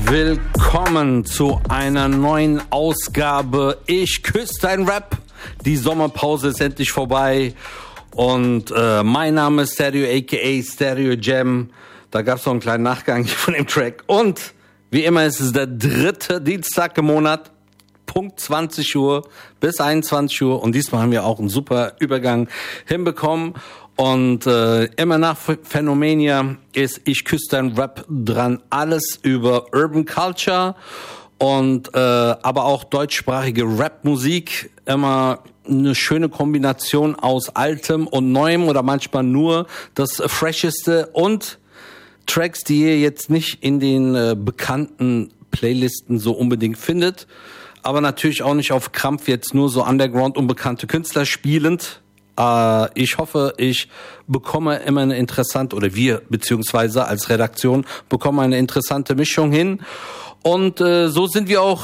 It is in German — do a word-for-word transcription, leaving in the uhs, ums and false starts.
Willkommen zu einer neuen Ausgabe Ich küsse dein Rap. Die Sommerpause ist endlich vorbei und äh, mein Name ist Stereo aka Stereo Jam. Da gab es noch einen kleinen Nachgang von dem Track und wie immer ist es der dritte Dienstag im Monat, Punkt zwanzig Uhr bis einundzwanzig Uhr und diesmal haben wir auch einen super Übergang hinbekommen. Und äh, immer nach Phänomenia ist Ich küsse dein Rap dran. Alles über Urban Culture und äh, aber auch deutschsprachige Rapmusik. Immer eine schöne Kombination aus Altem und Neuem oder manchmal nur das Fresheste und Tracks, die ihr jetzt nicht in den äh, bekannten Playlisten so unbedingt findet. Aber natürlich auch nicht auf Krampf jetzt nur so Underground unbekannte Künstler spielend. Uh, ich hoffe, ich bekomme immer eine interessante, oder wir beziehungsweise als Redaktion bekommen eine interessante Mischung hin. Und äh, so sind wir auch